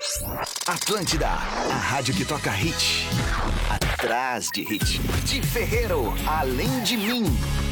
Atlântida, a rádio que toca hit. Atrás de hit. De Ferreiro, além de mim.